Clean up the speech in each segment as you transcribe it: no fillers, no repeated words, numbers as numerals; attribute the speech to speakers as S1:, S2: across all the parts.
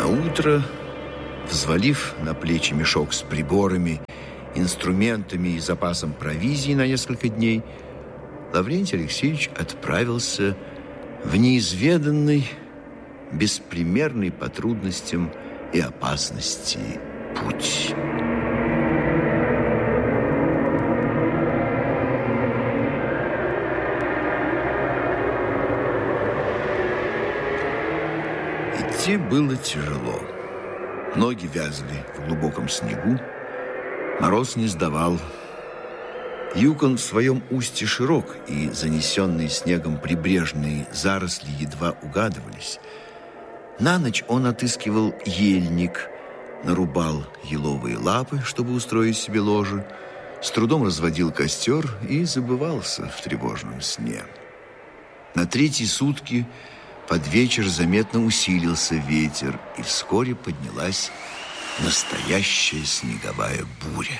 S1: Наутро, взвалив на плечи мешок с приборами, инструментами и запасом провизии на несколько дней, Лаврентий Алексеевич отправился в неизведанный, беспримерный по трудностям и опасности путь. Идти было тяжело. Ноги вязли в глубоком снегу, мороз не сдавал. Юкон в своем устье широк, и занесенные снегом прибрежные заросли едва угадывались. На ночь он отыскивал ельник, нарубал еловые лапы, чтобы устроить себе ложе, с трудом разводил костер и забывался в тревожном сне. На третьи сутки под вечер заметно усилился ветер, и вскоре поднялась настоящая снеговая буря.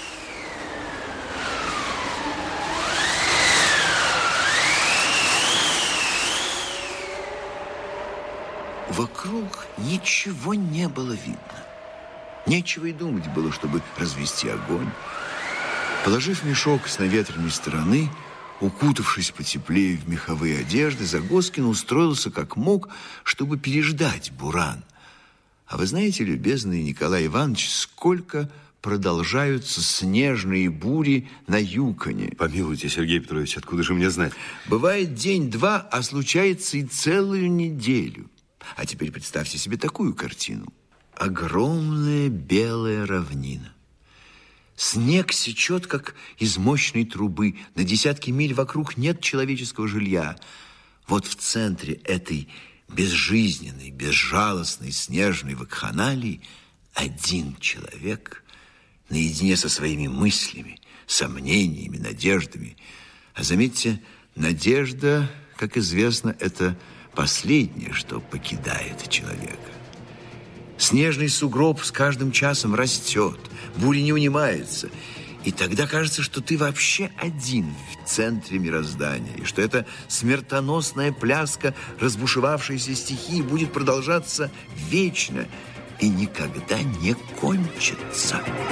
S1: Вокруг ничего не было видно. Нечего и думать было, чтобы развести огонь. Положив мешок с наветренной стороны, укутавшись потеплее в меховые одежды, Загоскин устроился как мог, чтобы переждать буран. А вы знаете, любезный Николай Иванович, сколько продолжаются снежные бури на Юконе?
S2: Помилуйте, Сергей Петрович, откуда же мне знать?
S1: Бывает день-два, а случается и целую неделю. А теперь представьте себе такую картину. Огромная белая равнина. Снег сечет, как из мощной трубы. На десятки миль вокруг нет человеческого жилья. Вот в центре этой безжизненной, безжалостной снежной вакханалии один человек наедине со своими мыслями, сомнениями, надеждами. А заметьте, надежда, как известно, это последнее, что покидает человека. Снежный сугроб с каждым часом растет, буря не унимается. И тогда кажется, что ты вообще один в центре мироздания, и что эта смертоносная пляска разбушевавшейся стихии будет продолжаться вечно и никогда не кончится.